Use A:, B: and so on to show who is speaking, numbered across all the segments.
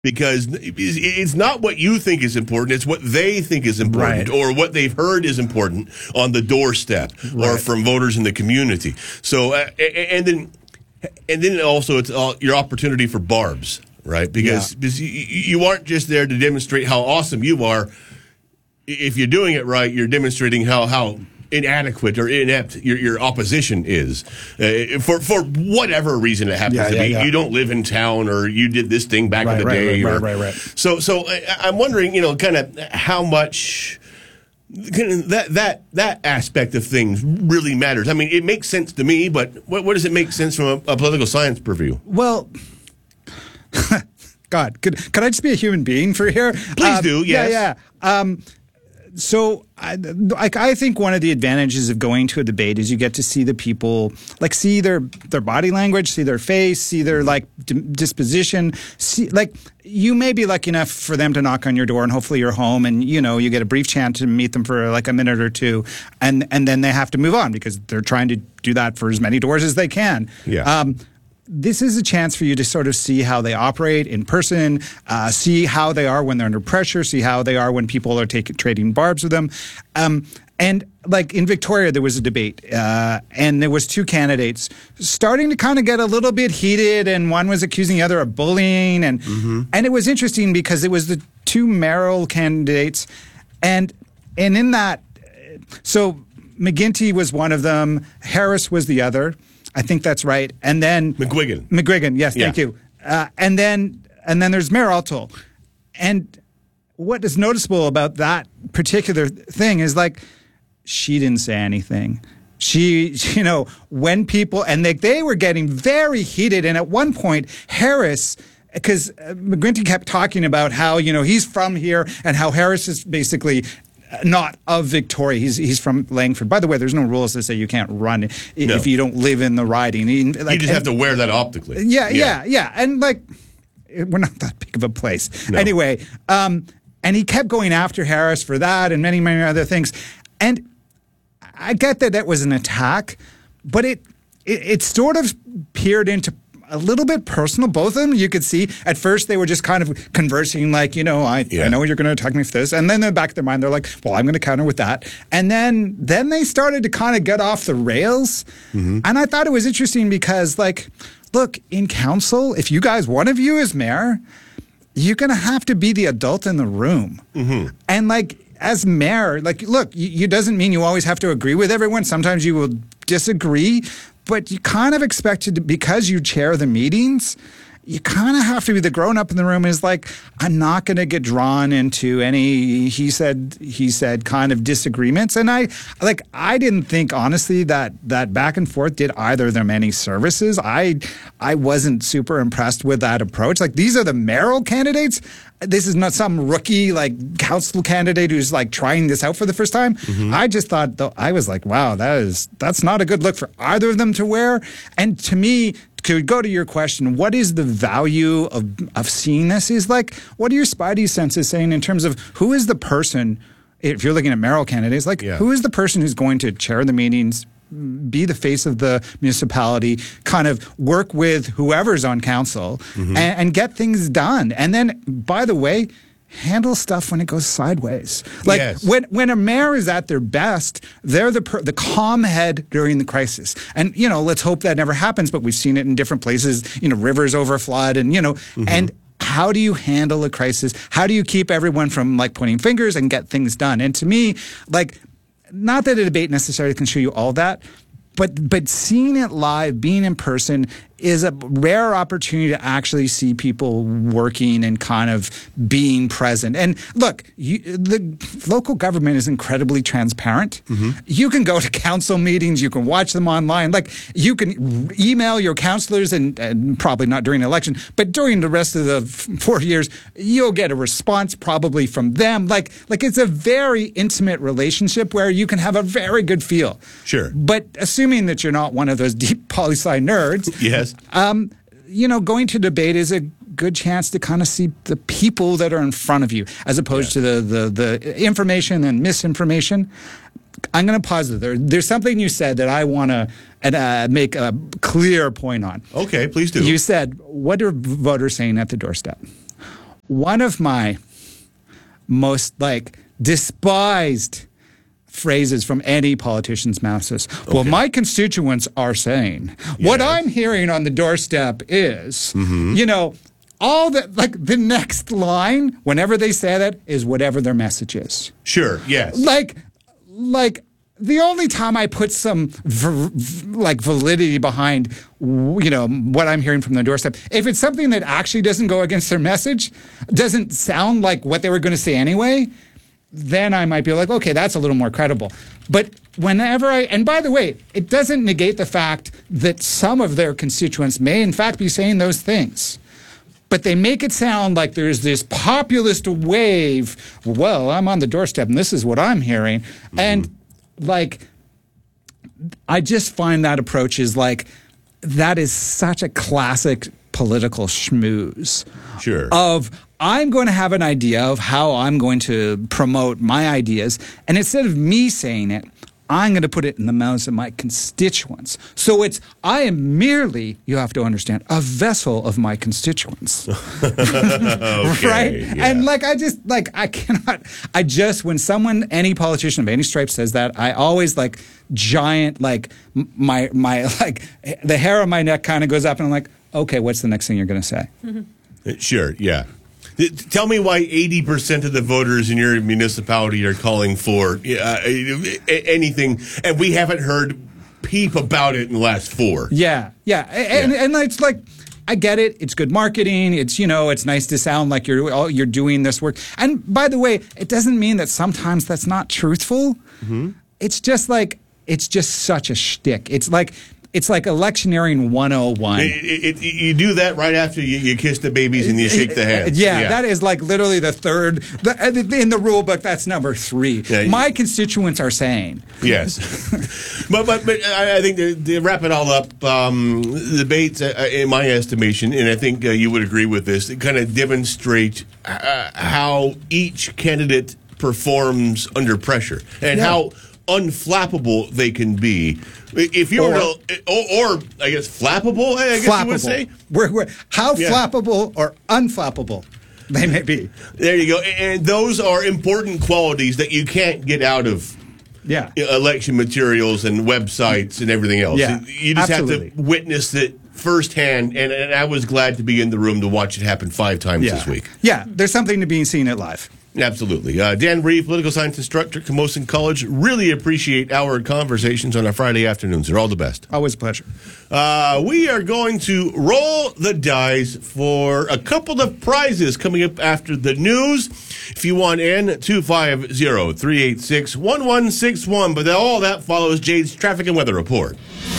A: because it's not what you think is important, it's what they think is important,
B: Right.
A: or what they've heard is important on the doorstep, or from voters in the community. So, and then also it's your opportunity for barbs, right? Because you aren't just there to demonstrate how awesome you are. If you're doing it right, you're demonstrating how inadequate or inept your opposition is, for whatever reason it happens to be. You don't live in town, or you did this thing back in the day.
B: Right.
A: So I'm wondering, kind of how much that aspect of things really matters. I mean, it makes sense to me, but what does it make sense from a political science purview?
B: Well, God, could I just be a human being for here?
A: Please do, yes.
B: So I think one of the advantages of going to a debate is you get to see the people, like see their body language, see their face, see their disposition. See, like, you may be lucky enough for them to knock on your door, and hopefully you're home, and you get a brief chance to meet them for like a minute or two, and then they have to move on because they're trying to do that for as many doors as they can.
A: Yeah.
B: This is a chance for you to sort of see how they operate in person, see how they are when they're under pressure, see how they are when people are trading barbs with them. And like in Victoria, there was a debate, and there was two candidates starting to kind of get a little bit heated, and one was accusing the other of bullying, and it was interesting because it was the two mayoral candidates, and in that, so McGuinty was one of them, Harris was the other. I think that's right. And then McGuigan, yes, thank you. And then there's Mayor Alto. And what is noticeable about that particular thing is, like, she didn't say anything. She, when people, and they were getting very heated. And at one point, Harris, because McGuinty kept talking about how, he's from here, and how Harris is basically not of Victoria. He's from Langford. By the way, there's no rules that say you can't run if you don't live in the riding.
A: You just have to wear that optically.
B: Yeah. And like, we're not that big of a place. No. Anyway, and he kept going after Harris for that and many, many other things. And I get that was an attack, but it sort of peered into a little bit personal, both of them. You could see at first they were just kind of conversing like, I know you're going to attack me for this. And then in the back of their mind, they're like, well, I'm going to counter with that. And then they started to kind of get off the rails. And I thought it was interesting because, like, look, in council, if one of you is mayor, you're going to have to be the adult in the room. And like, as mayor, like, look, you doesn't mean you always have to agree with everyone. Sometimes you will disagree. But you kind of expected to, because you chair the meetings, you kind of have to be the grown-up in the room. Is like, I'm not going to get drawn into any he said kind of disagreements. And I didn't think, honestly, that back and forth did either of them any services. I wasn't super impressed with that approach. Like, these are the mayoral candidates. This is not some rookie, like, council candidate who's, like, trying this out for the first time. I just thought, though, I was like, wow, that's not a good look for either of them to wear. And to me, to go to your question, what is the value of seeing this? Is like, what are your spidey senses saying in terms of who is the person, if you're looking at mayoral candidates, like, who is the person who's going to chair the meetings, be the face of the municipality, kind of work with whoever's on council, and get things done. And then, by the way, handle stuff when it goes sideways. Like, when a mayor is at their best, they're the calm head during the crisis. And, let's hope that never happens, but we've seen it in different places, rivers overflood and, and how do you handle a crisis? How do you keep everyone from, like, pointing fingers and get things done? And to me, like, not that a debate necessarily can show you all that, but seeing it live, being in person, is a rare opportunity to actually see people working and kind of being present. And look, the local government is incredibly transparent. You can go to council meetings, you can watch them online, like, you can email your councillors, and probably not during the election, but during the rest of the 4 years, you'll get a response probably from them. Like it's a very intimate relationship where you can have a very good feel.
A: Sure.
B: But assuming that you're not one of those deep poli-sci nerds.
A: Yes.
B: Going to debate is a good chance to kind of see the people that are in front of you, as opposed to the information and misinformation. I'm going to pause there. There's something you said that I want to make a clear point on.
A: Okay, please do.
B: You said, what are voters saying at the doorstep? one of my most despised phrases from any politician's mouth is, well, my constituents are saying, what I'm hearing on the doorstep is, all that, the next line, whenever they say that, is whatever their message is.
A: Sure, yes.
B: The only time I put some validity behind, what I'm hearing from the doorstep, if it's something that actually doesn't go against their message, doesn't sound like what they were going to say anyway, then I might be like, okay, that's a little more credible. But whenever and by the way, it doesn't negate the fact that some of their constituents may in fact be saying those things. But they make it sound like there's this populist wave. Well, I'm on the doorstep and this is what I'm hearing. Mm-hmm. And I just find that approach is that is such a classic political schmooze.
A: Sure.
B: I'm going to have an idea of how I'm going to promote my ideas. And instead of me saying it, I'm going to put it in the mouths of my constituents. So I am merely, you have to understand, a vessel of my constituents.
A: Okay,
B: right?
A: Yeah.
B: And when any politician of any stripe says that, I always giant, my the hair on my neck kind of goes up and I'm like, okay, what's the next thing you're going to say?
A: Mm-hmm. Sure, yeah. Tell me why 80% of the voters in your municipality are calling for anything, and we haven't heard peep about it in the last 4.
B: Yeah. And it's I get it. It's good marketing. It's it's nice to sound like you're doing this work. And by the way, it doesn't mean that sometimes that's not truthful. Mm-hmm. It's just such a shtick. It's like electioneering 101.
A: You do that right after you kiss the babies and you shake the hands.
B: Yeah, that is literally the third. In the rule book, that's number 3. Yeah, my constituents are saying.
A: Yes. but I think to wrap it all up, the debates, in my estimation, and I think you would agree with this, kind of demonstrate how each candidate performs under pressure and how unflappable they can be. If you were or I guess flappable, you would say.
B: How flappable or unflappable they may be.
A: There you go. And those are important qualities that you can't get out of election materials and websites and everything else.
B: Yeah,
A: you just have to witness it firsthand, and I was glad to be in the room to watch it happen 5 times this week.
B: Yeah, there's something to being seen at live.
A: Absolutely. Dan Reeve, political science instructor, Camosun College. Really appreciate our conversations on our Friday afternoons. They're all the best.
B: Always a pleasure.
A: We are going to roll the dice for a couple of prizes coming up after the news. If you want in, 250-386-1161. But all that follows Jade's traffic and weather report.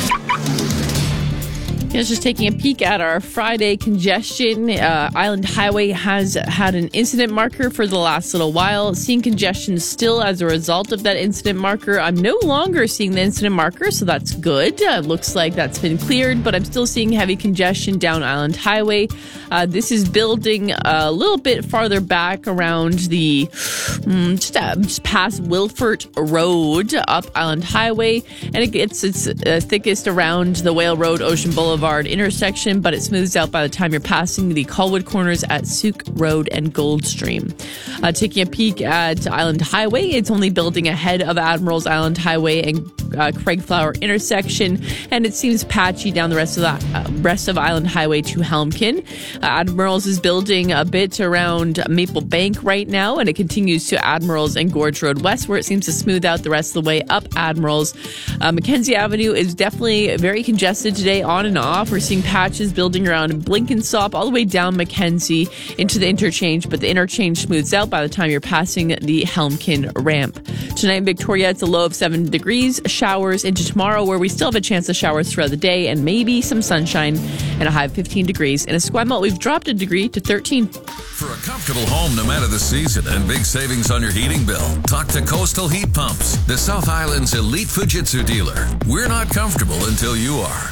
C: Just taking a peek at our Friday congestion. Island Highway has had an incident marker for the last little while. Seeing congestion still as a result of that incident marker. I'm no longer seeing the incident marker, so that's good. Looks like that's been cleared, but I'm still seeing heavy congestion down Island Highway. This is building a little bit farther back around the just past Wilfort Road up Island Highway, and it gets its thickest around the Whale Road Ocean Boulevard intersection, but it smooths out by the time you're passing the Colwood corners at Souk Road and Goldstream. Taking a peek at Island Highway, it's only building ahead of Admiral's Island Highway and Craigflower intersection, and it seems patchy down the rest of Island Highway to Helmkin. Admiral's is building a bit around Maple Bank right now, and it continues to Admiral's and Gorge Road West, where it seems to smooth out the rest of the way up Admiral's. Mackenzie Avenue is definitely very congested today, on and off. We're seeing patches building around Blenkinsop all the way down Mackenzie into the interchange, but the interchange smooths out by the time you're passing the Helmkin ramp. Tonight in Victoria, it's a low of 7 degrees. Showers into tomorrow, where we still have a chance of showers throughout the day and maybe some sunshine, and a high of 15 degrees. In Esquimalt, we've dropped a degree to 13.
D: For a comfortable home no matter the season and big savings on your heating bill, talk to Coastal Heat Pumps, the South Island's elite Fujitsu dealer. We're not comfortable until you are.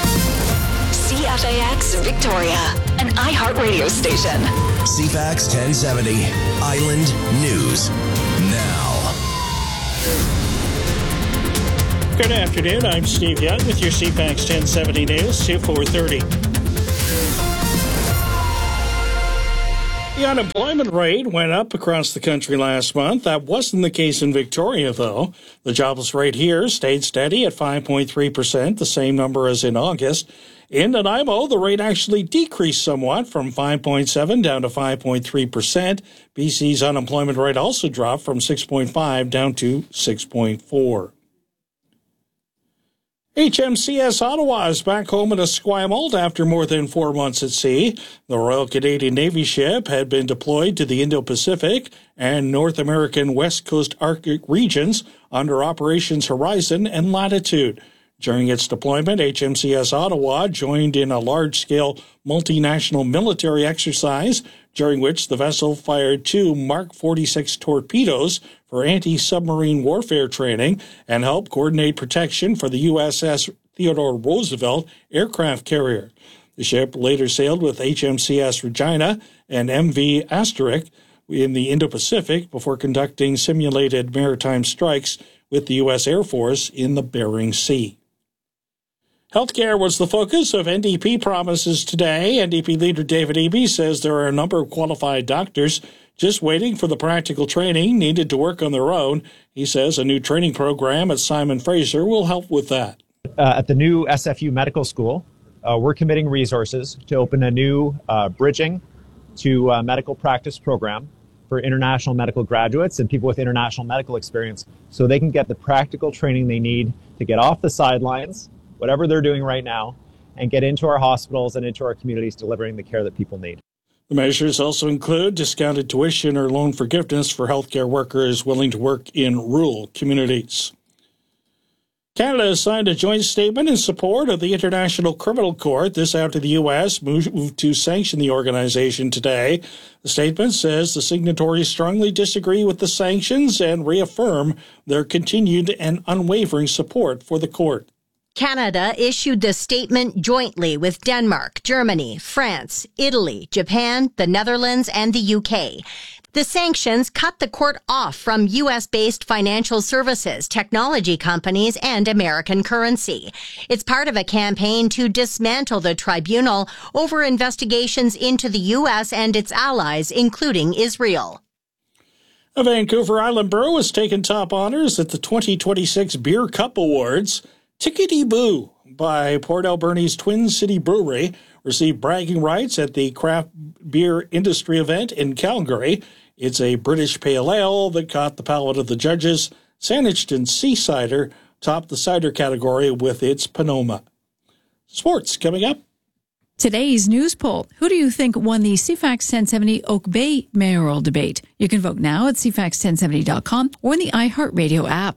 E: CFAX Victoria, an iHeartRadio station.
F: CFAX 1070, Island News Now.
G: Good afternoon. I'm Steve Young with your CFAX 1070 News to 4:30. The unemployment rate went up across the country last month. That wasn't the case in Victoria, though. The jobless rate here stayed steady at 5.3%, the same number as in August. In Nanaimo, the rate actually decreased somewhat from 5.7 down to 5.3%. BC's unemployment rate also dropped from 6.5 down to 6.4. HMCS Ottawa is back home in Esquimalt after more than 4 months at sea. The Royal Canadian Navy ship had been deployed to the Indo-Pacific and North American West Coast Arctic regions under Operations Horizon and Latitude. During its deployment, HMCS Ottawa joined in a large-scale multinational military exercise during which the vessel fired 2 Mark 46 torpedoes for anti-submarine warfare training and helped coordinate protection for the USS Theodore Roosevelt aircraft carrier. The ship later sailed with HMCS Regina and MV Asterix in the Indo-Pacific before conducting simulated maritime strikes with the U.S. Air Force in the Bering Sea. Healthcare was the focus of NDP promises today. NDP leader David Eby says there are a number of qualified doctors just waiting for the practical training needed to work on their own. He says a new training program at Simon Fraser will help with that.
H: At the new SFU Medical School, we're committing resources to open a new bridging to medical practice program for international medical graduates and people with international medical experience so they can get the practical training they need to get off the sidelines, whatever they're doing right now, and get into our hospitals and into our communities delivering the care that people need.
G: The measures also include discounted tuition or loan forgiveness for healthcare workers willing to work in rural communities. Canada has signed a joint statement in support of the International Criminal Court. This after the U.S. moved to sanction the organization today. The statement says the signatories strongly disagree with the sanctions and reaffirm their continued and unwavering support for the court.
I: Canada issued the statement jointly with Denmark, Germany, France, Italy, Japan, the Netherlands, and the UK. The sanctions cut the court off from U.S.-based financial services, technology companies, and American currency. It's part of a campaign to dismantle the tribunal over investigations into the U.S. and its allies, including Israel.
G: A Vancouver Island brew has taken top honors at the 2026 Beer Cup Awards. Tickety Boo by Port Alberni's Twin City Brewery received bragging rights at the craft beer industry event in Calgary. It's a British pale ale that caught the palate of the judges. Sanditon Sea Cider topped the cider category with its Panoma. Sports coming up.
J: Today's news poll. Who do you think won the CFAX 1070 Oak Bay mayoral debate? You can vote now at cfax1070.com or in the iHeartRadio app.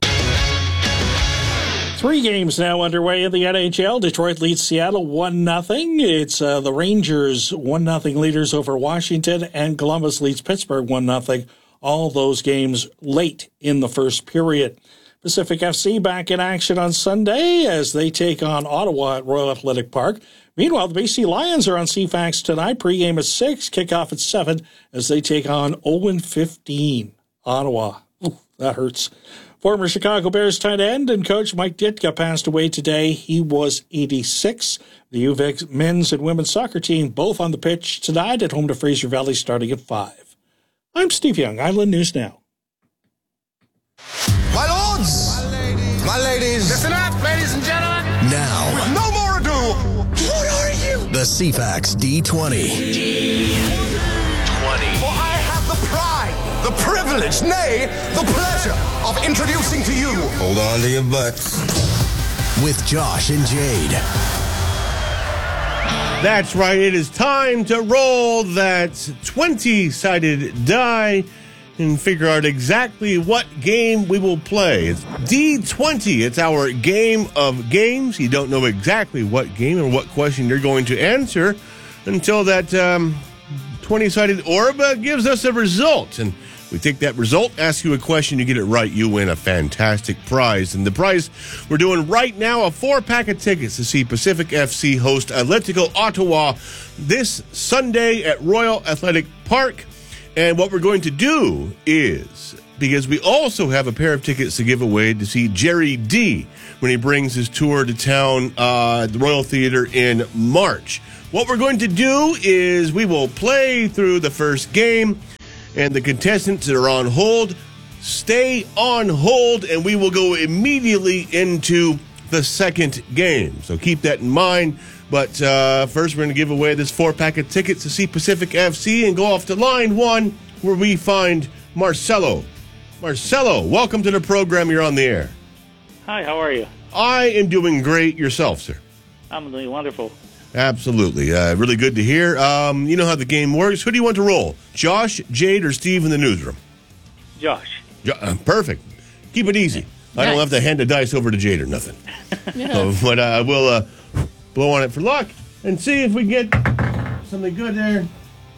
G: 3 games now underway in the NHL. Detroit leads Seattle 1-0. It's the Rangers 1-0 leaders over Washington, and Columbus leads Pittsburgh 1-0. All those games late in the first period. Pacific FC back in action on Sunday as they take on Ottawa at Royal Athletic Park. Meanwhile, the BC Lions are on CFAX tonight. Pre-game at 6, kickoff at 7 as they take on 0-15 Ottawa. Ooh, that hurts. Former Chicago Bears tight end and coach Mike Ditka passed away today. He was 86. The UVic men's and women's soccer team both on the pitch tonight at home to Fraser Valley starting at 5. I'm Steve Young, Island News Now.
F: My lords, my ladies,
K: listen up, ladies and gentlemen.
F: Now,
K: with no more ado,
F: what are you? The CFAX D20.
K: For I have the pride, the privilege, nay, the pleasure of introducing to you.
F: Hold on to your butts. With Josh and Jade.
A: That's right. It is time to roll that 20-sided die and figure out exactly what game we will play. It's D20. It's our game of games. You don't know exactly what game or what question you're going to answer until that 20-sided orb gives us a result. And we take that result, ask you a question, you get it right, you win a fantastic prize. And the prize we're doing right now, a 4-pack of tickets to see Pacific FC host Atletico Ottawa this Sunday at Royal Athletic Park. And what we're going to do is, because we also have a pair of tickets to give away to see Jerry D when he brings his tour to town at the Royal Theatre in March. what we're going to do is we will play through the first game, and the contestants that are on hold stay on hold, and we will go immediately into the second game. So keep that in mind. But first, we're going to give away this 4-pack of tickets to see Pacific FC and go off to line 1, where we find Marcelo. Marcelo, welcome to the program. You're on the air.
L: Hi, how are you?
A: I am doing great. Yourself, sir?
L: I'm doing wonderful.
A: Absolutely. Really good to hear. You know how the game works. Who do you want to roll? Josh, Jade, or Steve in the newsroom?
L: Josh.
A: Perfect. Keep it easy. I don't have to hand the dice over to Jade or nothing. But I will blow on it for luck and see if we get something good there.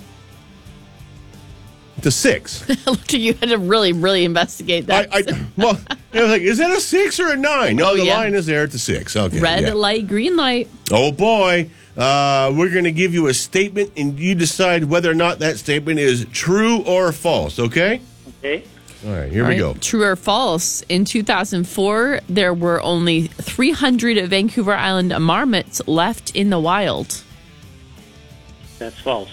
A: It's a 6.
C: Look, you had to really, really investigate that.
A: Well, I was like, is that a 6 or a 9? No, the line is there. It's a 6. Okay.
C: Red light, green light.
A: Oh, boy. We're going to give you a statement, and you decide whether or not that statement is true or false, okay?
L: Okay.
A: All right, here we go.
C: True or false? In 2004, there were only 300 Vancouver Island marmots left in the wild.
L: That's false.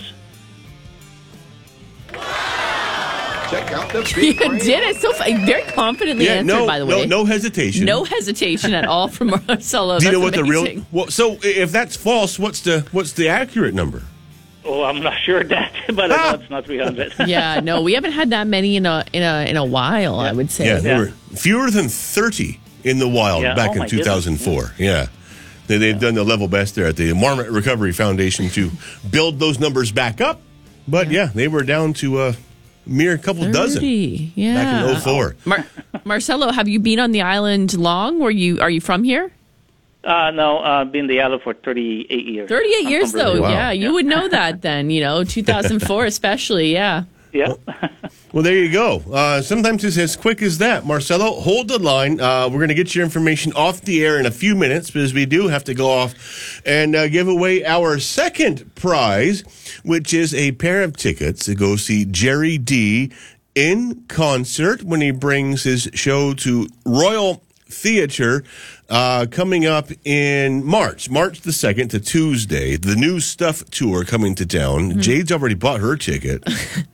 K: Check out the
C: You did it so very confidently answered, by the way.
A: No hesitation.
C: No hesitation at all from Marcelo.
A: Do you know
C: That's
A: what
C: amazing.
A: the real? Well, so if that's false, what's the accurate number?
L: Oh, I'm not sure that, but I know it's not 300.
C: Yeah, no, we haven't had that many in a while. I would say.
A: Yeah, there were fewer than 30 in the wild back in 2004. Goodness. Yeah. They've done the level best there at the Marmot Recovery Foundation to build those numbers back up. But they were down to a mere couple
C: 30,
A: dozen back in 2004.
C: Marcelo, have you been on the island long? Are you from here?
L: No, I've been in the island for 38 years.
C: 38 years, though.
A: Wow.
C: Yeah, you would know that then, 2004 especially, yeah.
L: Yeah.
A: Well, there you go. Sometimes it's as quick as that. Marcelo, hold the line. We're going to get your information off the air in a few minutes because we do have to go off and give away our second prize, which is a pair of tickets to go see Jerry D in concert when he brings his show to Royal Theatre coming up in March the 2nd to Tuesday. The New Stuff Tour coming to town. Mm-hmm. Jade's already bought her ticket.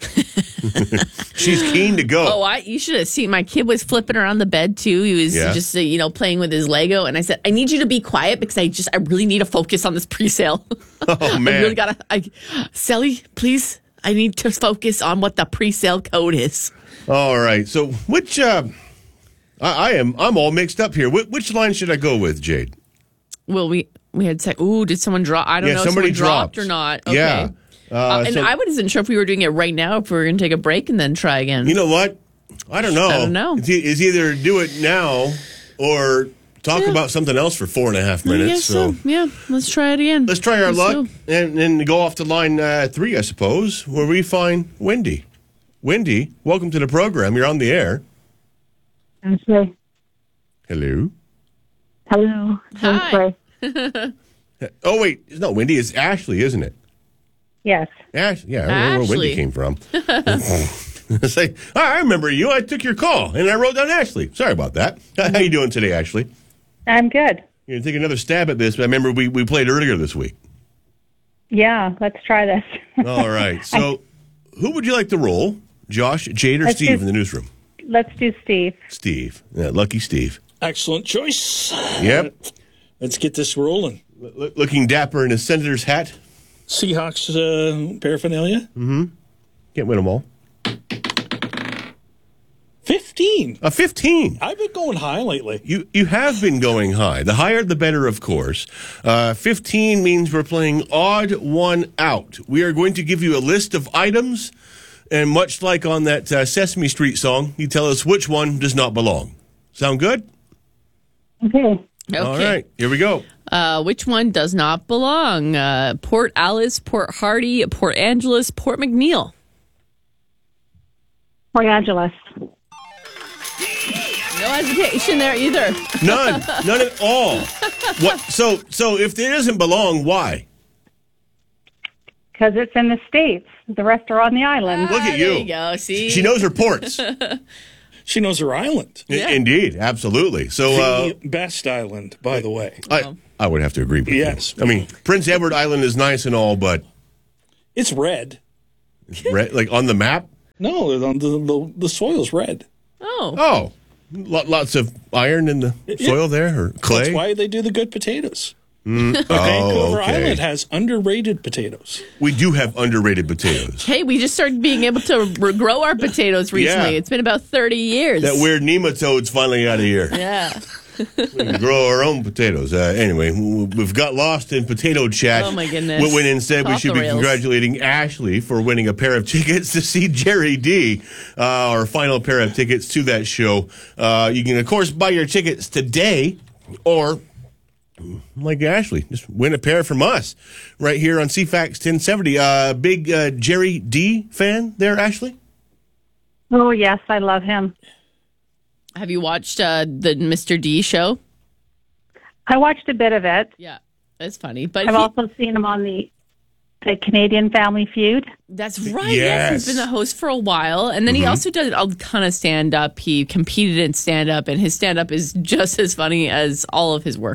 A: She's keen to go.
C: Oh, you should have seen. My kid was flipping around the bed too. He was just playing with his Lego, and I said, "I need you to be quiet because I really need to focus on this pre-sale."
A: Oh man,
C: I really gotta. Sally, please, I need to focus on what the pre-sale code is.
A: All right. So which? I'm all mixed up here. Which line should I go with, Jade?
C: Well, we had said, did someone drop? I don't know if
A: somebody
C: dropped or not. Okay.
A: Yeah.
C: And I wasn't sure if we were doing it right now, if we were going to take a break and then try again.
A: You know what? I don't know. It's either do it now or talk about something else for 4.5 minutes.
C: So yeah, let's try it again.
A: Let's try our luck and then go off to line 3, I suppose, where we find Wendy. Wendy, welcome to the program. You're on the air.
M: Ashley.
A: Hello.
M: Hello.
C: Hi.
A: Oh, wait. It's not Wendy. It's Ashley, isn't it?
M: Yes.
A: Ashley. Yeah, I don't know where Wendy came from. Say, I remember you. I took your call, and I wrote down Ashley. Sorry about that. How you doing today, Ashley?
M: I'm good.
A: You're going to take another stab at this, but I remember we played earlier this week.
M: Yeah, let's try this.
A: All right. So who would you like to roll? Josh, Jade, or Steve in the newsroom?
M: Let's do Steve.
A: Steve. Yeah, lucky Steve.
G: Excellent choice.
A: Yep.
G: Let's get this rolling.
A: Looking dapper in his senator's hat.
G: Seahawks paraphernalia.
A: Mm-hmm. Can't win them all.
G: 15.
A: A 15.
G: I've been going high lately.
A: You have been going high. The higher, the better, of course. 15 means we're playing odd one out. We are going to give you a list of items, and much like on that Sesame Street song, you tell us which one does not belong. Sound good?
M: Okay.
A: All right, here we go.
C: Which one does not belong? Port Alice, Port Hardy, Port Angeles, Port McNeil.
M: Port Angeles.
C: No hesitation there either.
A: None at all. What? So if it doesn't belong, why?
M: Because it's in the States. The rest are on the island.
A: Look at you.
C: There you go. See?
A: She knows her ports.
G: She knows her island.
A: Yeah. Indeed, absolutely. So
G: the best island, by the way.
A: I I would have to agree with you.
G: Yes.
A: I mean, Prince Edward Island is nice and all, but
G: It's red.
A: it's red, like on the map.
G: No, the soil's red.
C: Oh.
A: Lots of iron in the soil there, or clay.
G: That's why they do the good potatoes.
A: Vancouver
G: Vancouver Island has underrated potatoes.
A: We do have underrated potatoes.
C: Hey, we just started being able to grow our potatoes recently.
A: Yeah.
C: It's been about 30 years.
A: That weird nematode's finally out of here.
C: Yeah.
A: We can grow our own potatoes. Anyway, we've got lost in potato chat.
C: Oh, my goodness.
A: When instead we
C: Off
A: should
C: the
A: be
C: rails.
A: congratulating Ashley for winning a pair of tickets to see Jerry D, our final pair of tickets to that show. You can, of course, buy your tickets today, or like Ashley, just win a pair from us right here on CFAX 1070. Big Jerry D fan there, Ashley?
M: Oh, yes, I love him.
C: Have you watched the Mr. D show?
M: I watched a bit of it.
C: Yeah, that's funny. But
M: I've also seen him on the Canadian Family Feud.
C: That's right. Yes, he's been the host for a while. And then he also does a ton of stand-up. He competed in stand-up, and his stand-up is just as funny as all of his work.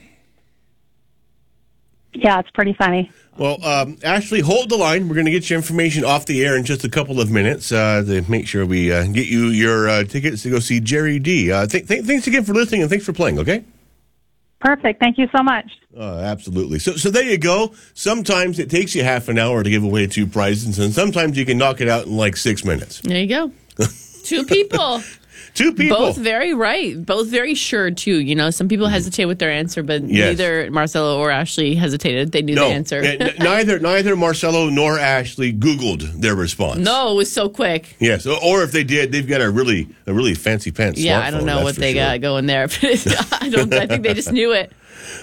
M: Yeah, it's pretty funny.
A: Well, Ashley, hold the line. We're going to get your information off the air in just a couple of minutes to make sure we get you your tickets to go see Jerry D. Thanks again for listening, and thanks for playing, okay?
M: Perfect. Thank you so much.
A: Absolutely. So there you go. Sometimes it takes you half an hour to give away 2 prizes, and sometimes you can knock it out in like 6 minutes.
C: There you go. 2 people.
A: 2 people.
C: Both very right. Both very sure, too. You know, some people hesitate with their answer, but neither Marcelo or Ashley hesitated. They knew the answer.
A: Neither Marcelo nor Ashley Googled their response.
C: No, it was so quick.
A: Yes, or if they did, they've got a really fancy pants smartphone.
C: Yeah, I don't know what they got going there. But I think they just knew it.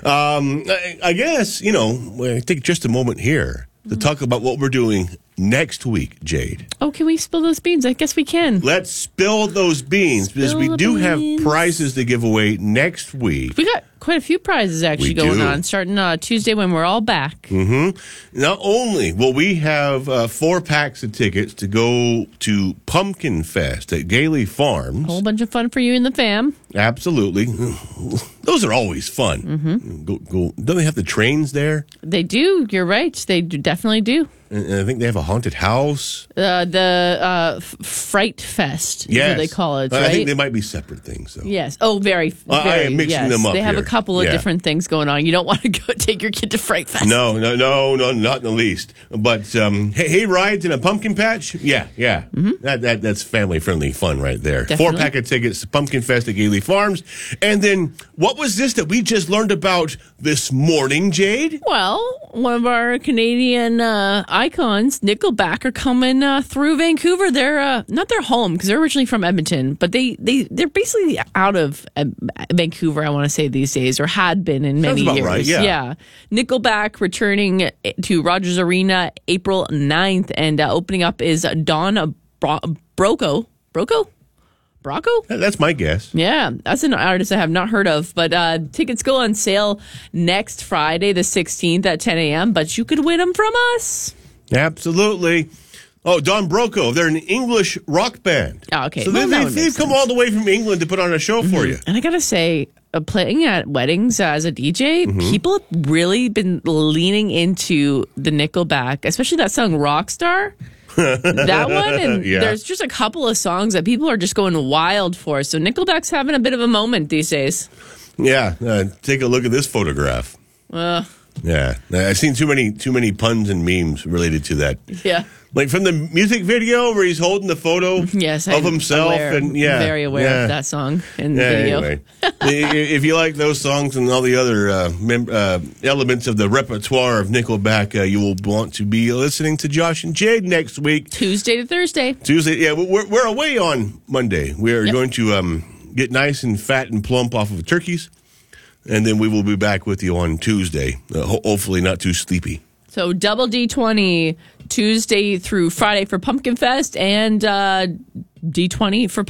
A: I guess, I take just a moment here to talk about what we're doing next week, Jade.
C: Oh, can we spill those beans? I guess we can.
A: Let's spill those beans, because we do have prizes to give away next week.
C: We got quite a few prizes actually going on, starting Tuesday when we're all back.
A: Not only will we have 4 packs of tickets to go to Pumpkin Fest at Gailey Farms.
C: A whole bunch of fun for you and the fam.
A: Absolutely. Those are always fun. Don't they have the trains there?
C: They do. You're right. They definitely do.
A: And I think they have a haunted house.
C: The Fright Fest is what they call it, right?
A: I think they might be separate things, though.
C: Yes. Oh, very.
A: I am mixing them up.
C: They have
A: here.
C: a couple of different things going on. You don't want to go take your kid to Fright Fest.
A: No, not in the least. But hay rides in a pumpkin patch? Yeah. That's family-friendly fun right there.
C: Definitely.
A: 4 pack of tickets to Pumpkin Fest at Gailey Farms. And then, what was this that we just learned about this morning, Jade?
C: Well, one of our Canadian icons, Nickelback, are coming through Vancouver. They're not their home, because they're originally from Edmonton, but they're basically out of Vancouver, I want to say, these days, or had been in many
A: Sounds about
C: years.
A: right, yeah.
C: Nickelback returning to Rogers Arena April 9th, and opening up is Don Broco.
A: That's my guess.
C: Yeah, that's an artist I have not heard of. But tickets go on sale next Friday, the 16th at 10 a.m. But you could win them from us.
A: Absolutely. Oh, Don Broco. They're an English rock band.
C: Oh, okay.
A: So
C: Well,
A: they've come all the way from England to put on a show for you.
C: And I got to say, playing at weddings as a DJ, people have really been leaning into the Nickelback, especially that song Rockstar. That one, and there's just a couple of songs that people are just going wild for. So Nickelback's having a bit of a moment these days.
A: Yeah, take a look at this photograph. Yeah, I've seen too many puns and memes related to that.
C: Yeah,
A: like from the music video where he's holding the photo of himself,
C: I'm very aware of that song and the video.
A: Anyway, if you like those songs and all the other elements of the repertoire of Nickelback, you will want to be listening to Josh and Jade next week,
C: Tuesday to Thursday.
A: Yeah, we're away on Monday. We are going to get nice and fat and plump off of turkeys, and then we will be back with you on Tuesday. Hopefully, not too sleepy.
C: So double D20 Tuesday through Friday for Pumpkin Fest, and D20 for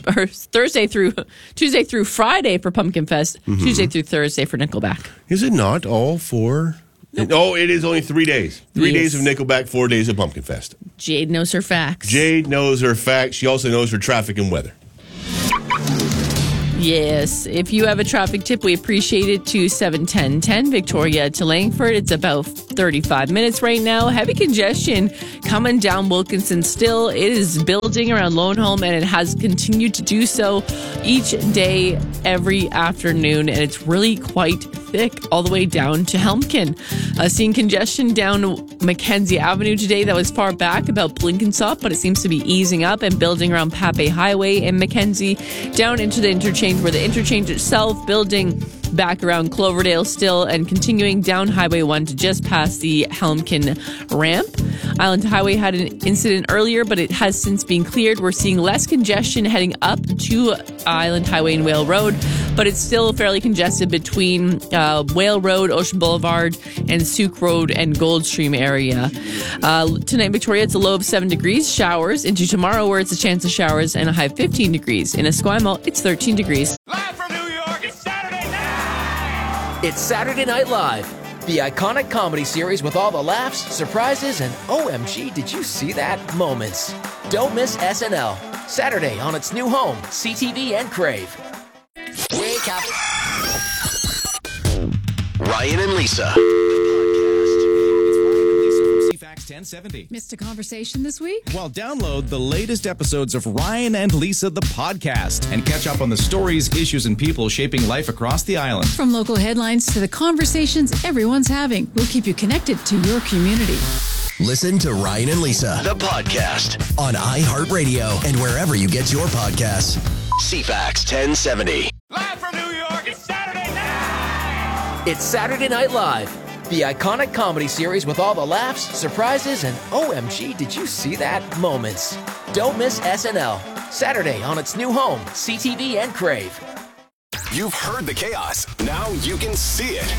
C: Tuesday through Friday for Pumpkin Fest, Tuesday through Thursday for Nickelback.
A: Is it not all 4? No, it is only 3 days. 3 days of Nickelback, 4 days of Pumpkin Fest.
C: Jade knows her facts.
A: Jade knows her facts. She also knows her traffic and weather.
C: Yes. If you have a traffic tip, we appreciate it to 71010 Victoria to Langford. It's about 35 minutes right now. Heavy congestion coming down Wilkinson still. It is building around Loneholm, and it has continued to do so each day, every afternoon. And it's really quite thick all the way down to Helmkin. Seeing congestion down Mackenzie Avenue today that was far back about Blenkinsop, but it seems to be easing up and building around Pape Highway and Mackenzie down into the interchange, where the interchange itself building back around Cloverdale still, and continuing down Highway 1 to just past the Helmkin ramp. Island Highway had an incident earlier, but it has since been cleared. We're seeing less congestion heading up to Island Highway and Whale Road, but it's still fairly congested between Whale Road, Ocean Boulevard, and Souk Road and Goldstream area. Tonight, Victoria, it's a low of 7 degrees. Showers into tomorrow, where it's a chance of showers and a high of 15 degrees. In Esquimalt, it's 13 degrees.
N: Live from New York, it's Saturday night! It's Saturday Night Live, the iconic comedy series with all the laughs, surprises, and OMG, did you see that moments. Don't miss SNL. Saturday on its new home, CTV and Crave.
F: Wake up. Ryan and Lisa.
O: CFAX 1070.
J: Missed a conversation this week?
O: Well, download the latest episodes of Ryan and Lisa, the podcast, and catch up on the stories, issues, and people shaping life across the island.
J: From local headlines to the conversations everyone's having, we'll keep you connected to your community.
F: Listen to Ryan and Lisa, the podcast, on iHeartRadio and wherever you get your podcasts. CFAX 1070.
N: Live from New York, it's Saturday night! It's Saturday Night Live, the iconic comedy series with all the laughs, surprises, and OMG, did you see that moments. Don't miss SNL. Saturday on its new home, CTV and Crave.
K: You've heard the chaos. Now you can see it.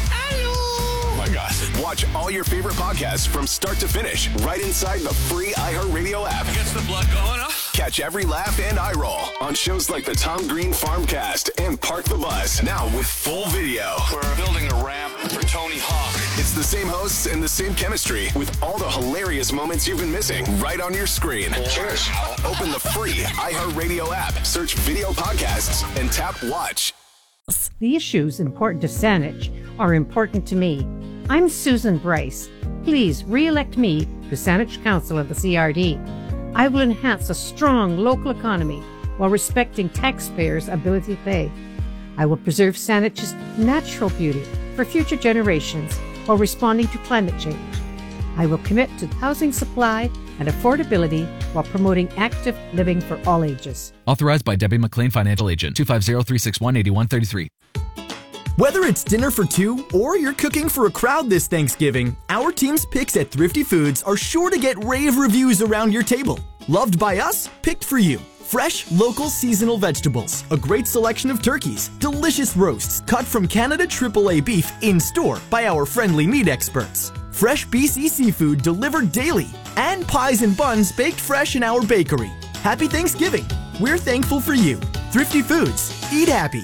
K: Oh my gosh. Watch all your favorite podcasts from start to finish right inside the free iHeartRadio app.
D: Gets the blood going, huh?
K: Catch every laugh and eye roll on shows like the Tom Green Farmcast and Park the Bus, now with full video.
D: We're building a ramp for Tony Hawk.
K: It's the same hosts and the same chemistry with all the hilarious moments you've been missing right on your screen.
D: Cheers.
K: Open the free iHeartRadio app, search video podcasts, and tap watch.
P: The issues important to Saanich are important to me. I'm Susan Bryce. Please re-elect me to Saanich Council of the CRD. I will enhance a strong local economy while respecting taxpayers' ability to pay. I will preserve Saanich's natural beauty for future generations while responding to climate change. I will commit to housing supply and affordability while promoting active living for all ages.
Q: Authorized by Debbie McLean, Financial Agent, 250-361-8133.
R: Whether it's dinner for two or you're cooking for a crowd this Thanksgiving, our team's picks at Thrifty Foods are sure to get rave reviews around your table. Loved by us, picked for you. Fresh, local, seasonal vegetables, a great selection of turkeys, delicious roasts cut from Canada AAA beef in store by our friendly meat experts, fresh BC seafood delivered daily, and pies and buns baked fresh in our bakery. Happy Thanksgiving! We're thankful for you. Thrifty Foods. Eat happy.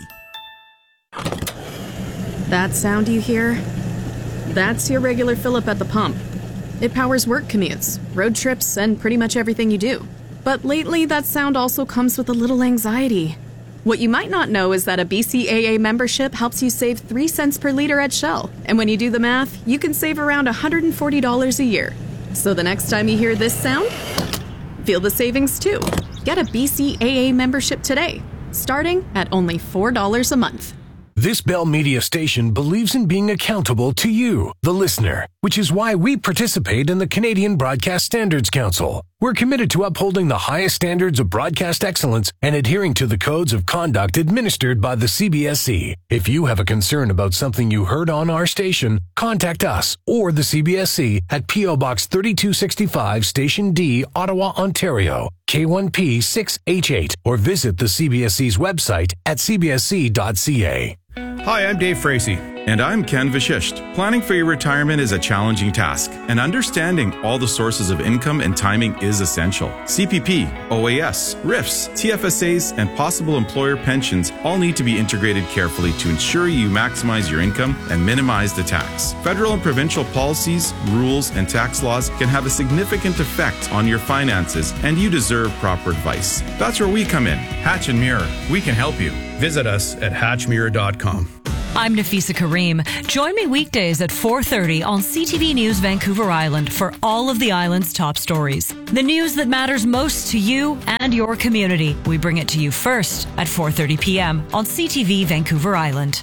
S: That sound you hear? That's your regular fill-up at the pump. It powers work commutes, road trips, and pretty much everything you do. But lately, that sound also comes with a little anxiety. What you might not know is that a BCAA membership helps you save 3 cents per liter at Shell. And when you do the math, you can save around $140 a year. So the next time you hear this sound, feel the savings too. Get a BCAA membership today, starting at only $4 a month.
T: This Bell Media station believes in being accountable to you, the listener, which is why we participate in the Canadian Broadcast Standards Council. We're committed to upholding the highest standards of broadcast excellence and adhering to the codes of conduct administered by the CBSC. If you have a concern about something you heard on our station, contact us or the CBSC at P.O. Box 3265, Station D, Ottawa, Ontario, K1P 6H8, or visit the CBSC's website at cbsc.ca.
U: Hi, I'm Dave Fracey.
O: And I'm Ken Vashisht. Planning for your retirement is a challenging task, and understanding all the sources of income and timing is essential. CPP, OAS, RIFs, TFSAs, and possible employer pensions all need to be integrated carefully to ensure you maximize your income and minimize the tax. Federal and provincial policies, rules, and tax laws can have a significant effect on your finances, and you deserve proper advice. That's where we come in.
U: Hatch and Mirror. We can help you. Visit us at hatchmirror.com.
V: I'm Nafisa Kareem. Join me weekdays at 4:30 on CTV News Vancouver Island for all of the island's top stories. The news that matters most to you and your community. We bring it to you first at 4:30 p.m. on CTV Vancouver Island.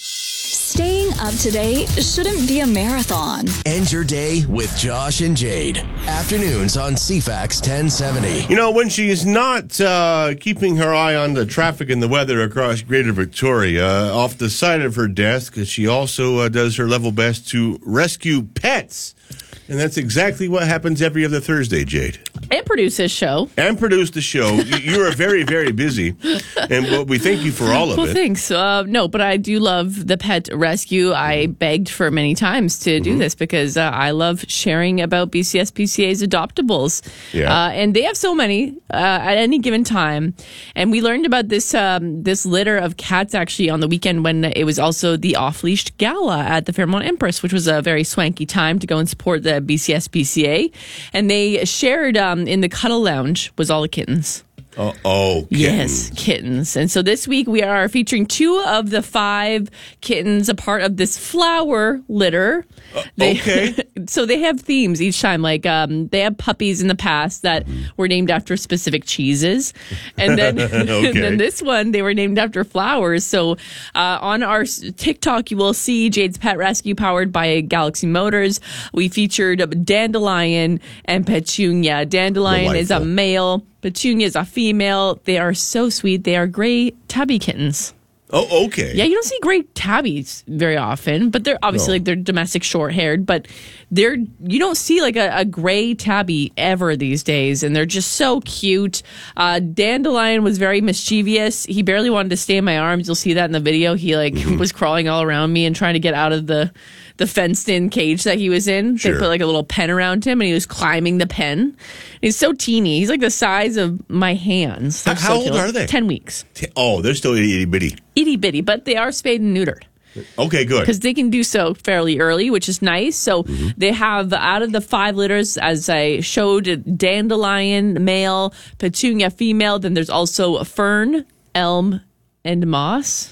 E: Staying up to date shouldn't be a marathon.
F: End your day with Josh and Jade. Afternoons on CFAX 1070.
A: You know, when she is not keeping her eye on the traffic and the weather across Greater Victoria, off the side of her desk, she also does her level best to rescue pets. And that's exactly what happens every other Thursday, Jade.
C: And produce this show.
A: And produce the show. You are very, very busy. And we thank you for all of it.
C: Well, thanks. No, but I do love the pet rescue. I begged for many times to do this because I love sharing about BCSPCA's adoptables.
A: Yeah.
C: And they have so many at any given time. And we learned about this this litter of cats actually on the weekend when it was also the off-leash gala at the Fairmont Empress, which was a very swanky time to go and support the BCSPCA. And they shared in the Cuddle Lounge was all the kittens.
A: Kittens.
C: Yes, kittens. And so this week we are featuring 2 of the 5 kittens, a part of this flower litter.
A: Okay.
C: So they have themes each time. Like they have puppies in the past that were named after specific cheeses. And then, and then this one, they were named after flowers. So on our TikTok, you will see Jade's Pet Rescue powered by Galaxy Motors. We featured Dandelion and Petunia. Dandelion is a male. Petunia is a female. They are so sweet. They are gray tabby kittens.
A: Oh, okay.
C: Yeah, you don't see gray tabbies very often, but they're obviously like they're domestic short-haired, but you don't see like a gray tabby ever these days, and they're just so cute. Dandelion was very mischievous. He barely wanted to stay in my arms. You'll see that in the video. He was crawling all around me and trying to get out of the fenced-in cage that he was in. They put like a little pen around him, and he was climbing the pen. He's so teeny. He's like the size of my hands.
A: How old are they?
C: 10 weeks.
A: Oh, they're still itty-bitty.
C: Itty-bitty, but they are spayed and neutered.
A: Okay, good.
C: Because they can do so fairly early, which is nice. So they have, out of the 5 litters, as I showed, Dandelion, male, Petunia, female. Then there's also Fern, Elm, and Moss.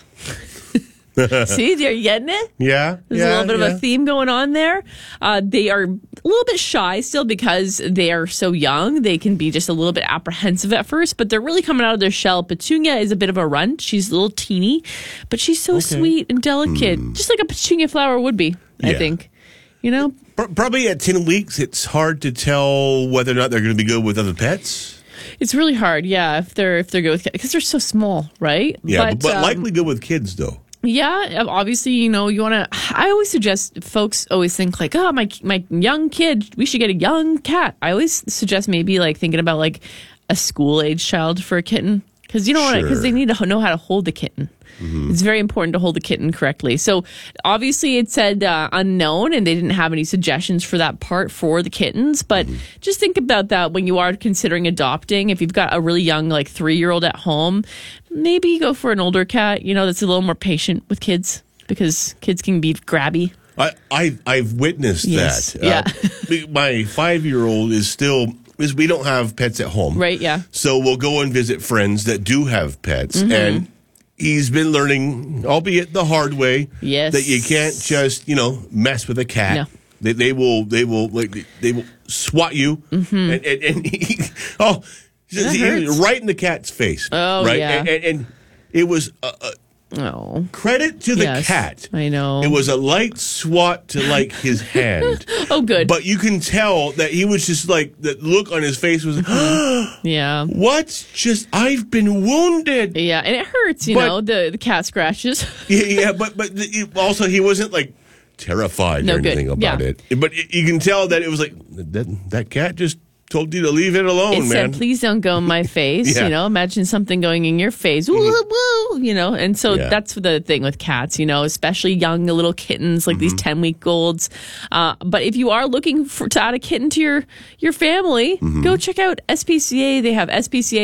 C: See, you're getting it?
A: Yeah.
C: There's a little bit of a theme going on there. They are a little bit shy still because they are so young. They can be just a little bit apprehensive at first, but they're really coming out of their shell. Petunia is a bit of a runt. She's a little teeny, but she's so sweet and delicate, just like a petunia flower would be, I think. You know?
A: Probably at 10 weeks, it's hard to tell whether or not they're going to be good with other pets.
C: It's really hard, if they're good with kids, because they're so small, right?
A: Yeah, but likely good with kids, though.
C: Yeah, obviously, you want to. I always suggest folks always think like, oh, my young kid, we should get a young cat. I always suggest maybe like thinking about like a school age child for a kitten, because because they need to know how to hold the kitten. It's very important to hold the kitten correctly. So obviously it said unknown, and they didn't have any suggestions for that part for the kittens. But just think about that when you are considering adopting. If you've got a really young, like 3-year-old at home, maybe go for an older cat, that's a little more patient with kids, because kids can be grabby.
A: I've witnessed that.
C: Yeah.
A: My 5-year-old is we don't have pets at home.
C: Right, yeah.
A: So we'll go and visit friends that do have pets. And he's been learning, albeit the hard way, that you can't just, mess with a cat. No. They will swat you. And he was right in the cat's face.
C: Oh,
A: right?
C: yeah.
A: And it was credit to the cat.
C: I know.
A: It was a light swat to like his hand.
C: Oh, good.
A: But you can tell that he was just like, the look on his face was,
C: yeah.
A: What? I've been wounded.
C: Yeah, and it hurts, the cat scratches.
A: but also he wasn't like terrified or anything about it. But you can tell that it was like, that cat just told you to leave it alone,
C: It
A: man.
C: said, please don't go in my face.
A: Yeah.
C: You know, imagine something going in your face. Woo, woo, you know, and so that's the thing with cats, you know, especially young little kittens like these 10-week-olds. But if you are looking to add a kitten to your family, go check out SPCA. They have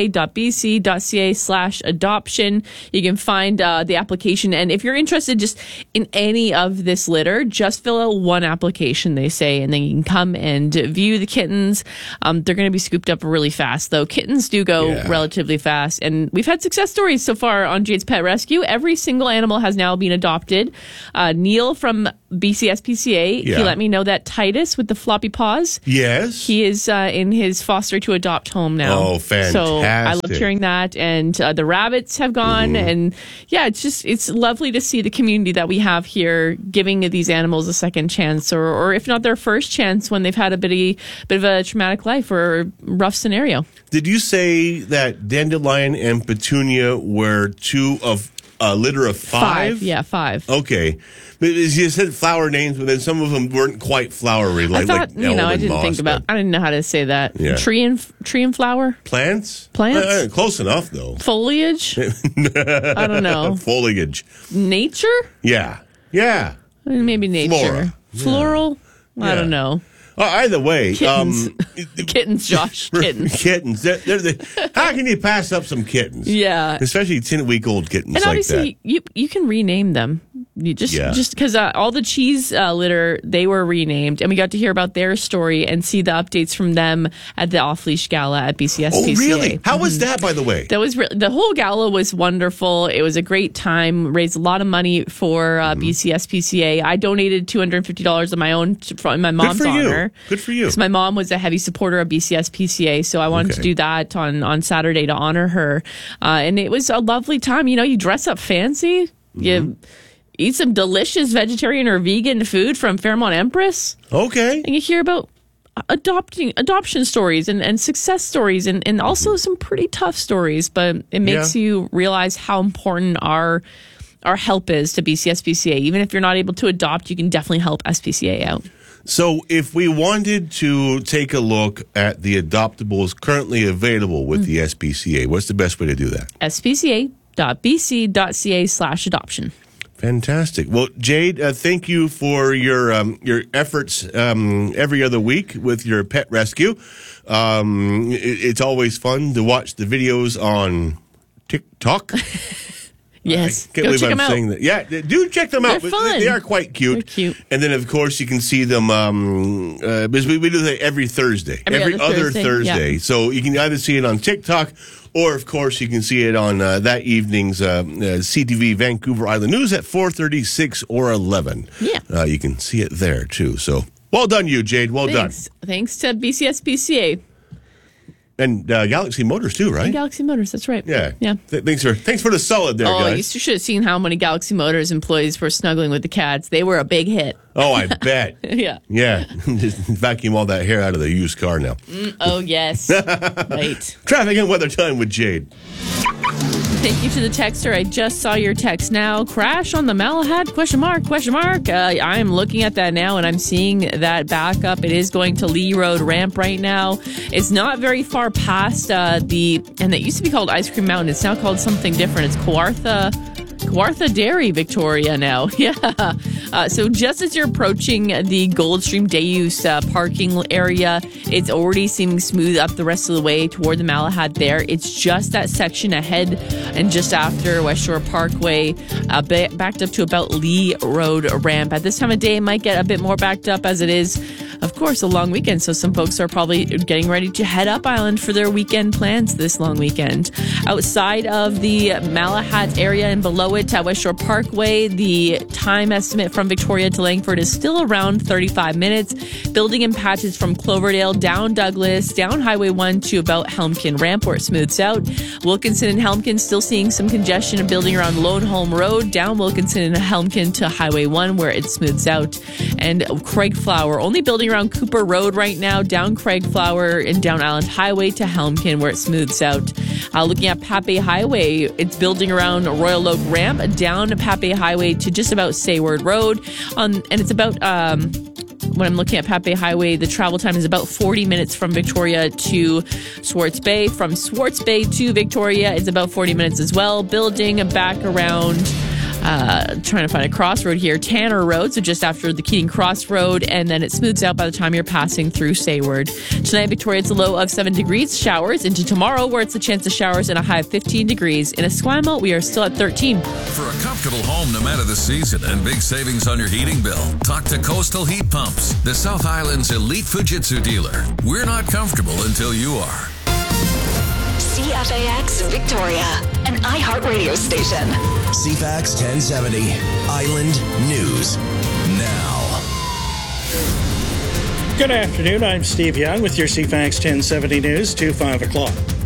C: spca.bc.ca/adoption. You can find the application. And if you're interested just in any of this litter, just fill out one application, they say, and then you can come and view the kittens. They're going to be scooped up really fast, though. Kittens do go relatively fast. And we've had success stories so far on Jade's Pet Rescue. Every single animal has now been adopted. Neil from BCSPCA, he let me know that Titus with the floppy paws.
A: Yes.
C: He is in his foster to adopt home now.
A: Oh, fantastic.
C: So I loved hearing that. And the rabbits have gone. And yeah, it's lovely to see the community that we have here giving these animals a second chance, or if not their first chance when they've had a bit of a traumatic life or a rough scenario.
A: Did you say that Dandelion and Petunia were two of a litter of 5?
C: Yeah, 5.
A: Okay. But you said flower names, but then some of them weren't quite flowery.
C: I thought,
A: I
C: didn't know how to say that.
A: Yeah.
C: Tree and flower?
A: Plants?
C: Plants?
A: Close enough, though.
C: Foliage? I don't know.
A: Foliage.
C: Nature?
A: Yeah.
C: Maybe nature. Floral? I don't know.
A: Either way.
C: Kittens. Kittens, Josh. Kittens.
A: Kittens. How can you pass up some kittens?
C: Yeah.
A: Especially 10-week-old kittens
C: and
A: like that.
C: obviously, you can rename them. You just because all the cheese litter, they were renamed, and we got to hear about their story and see the updates from them at the off-leash gala at BCSPCA.
A: Oh, really? How was that, by the way?
C: That was the whole gala was wonderful. It was a great time. Raised a lot of money for BCSPCA. I donated $250 of my own in my mom's honor.
A: Good for you.
C: Because my mom was a heavy supporter of BCSPCA, so I wanted to do that on Saturday to honor her. And it was a lovely time. You know, you dress up fancy. You eat some delicious vegetarian or vegan food from Fairmont Empress.
A: Okay.
C: And you hear about adoption stories and success stories and also some pretty tough stories. But it makes you realize how important our help is to BCSPCA. Even if you're not able to adopt, you can definitely help SPCA out.
A: So if we wanted to take a look at the adoptables currently available with the SPCA, what's the best way to do that?
C: spca.bc.ca/adoption.
A: Fantastic. Well, Jade, thank you for your efforts every other week with your pet rescue. It's always fun to watch the videos on TikTok.
C: Yes.
A: I can't believe I'm saying that. Yeah, do check them out.
C: They're fun.
A: They are quite cute.
C: They're cute.
A: And then, of course, you can see them because we do that every Thursday. Every other Thursday.
C: Yeah.
A: So you can either see it on TikTok or, of course, you can see it on that evening's CTV Vancouver Island News at 4:30, 6, or 11.
C: Yeah.
A: You can see it there, too. So well done, you, Jade. Well done.
C: Thanks to BCSPCA.
A: And Galaxy Motors, too, right?
C: And Galaxy Motors, that's right.
A: Yeah.
C: Yeah.
A: Thanks for the solid there, guys.
C: You should have seen how many Galaxy Motors employees were snuggling with the cats. They were a big hit.
A: Oh, I bet.
C: Yeah.
A: Yeah. Just vacuum all that hair out of the used car now.
C: Oh, yes. Right.
A: Traffic and weather time with Jade.
C: Thank you to the texter. I just saw your text now. Crash on the Malahad? Question mark. I'm looking at that now, and I'm seeing that back up. It is going to Lee Road ramp right now. It's not very far past and that used to be called Ice Cream Mountain. It's now called something different. It's Kawartha Dairy, Victoria now. Yeah. So just as you're approaching the Goldstream Day-Use parking area, it's already seeming smooth up the rest of the way toward the Malahad there. It's just that section ahead and just after West Shore Parkway, backed up to about Lee Road ramp. At this time of day, it might get a bit more backed up as it is, of course, a long weekend. So some folks are probably getting ready to head up island for their weekend plans this long weekend. Outside of the Malahad area and below it at West Shore Parkway, the time estimate from Victoria to Langford is still around 35 minutes. Building in patches from Cloverdale down Douglas, down Highway 1 to about Helmkin Ramp where it smooths out. Wilkinson and Helmkin still seeing some congestion and building around Lone Holm Road, down Wilkinson and Helmkin to Highway 1 where it smooths out. And Craigflower only building around Cooper Road right now, down Craigflower and down Island Highway to Helmkin where it smooths out. Looking at Pape Highway, it's building around Royal Oak Ramp, down Pape Highway to just about Sayward Road, and it's about when I'm looking at Pat Bay Highway, the travel time is about 40 minutes from Victoria to Swartz Bay. From Swartz Bay to Victoria, it's about 40 minutes as well. Building back around... trying to find a crossroad here, Tanner Road, so just after the Keating Crossroad, and then it smooths out by the time you're passing through Sayward. Tonight, Victoria, it's a low of 7 degrees, showers into tomorrow, where it's a chance of showers and a high of 15 degrees. In Esquimalt, we are still at 13.
D: For a comfortable home no matter the season and big savings on your heating bill, talk to Coastal Heat Pumps, the South Island's elite Fujitsu dealer. We're not comfortable until you are.
E: CFAX Victoria, an iHeartRadio station.
F: CFAX 1070, Island News Now.
G: Good afternoon. I'm Steve Young with your CFAX 1070 News to 5 o'clock.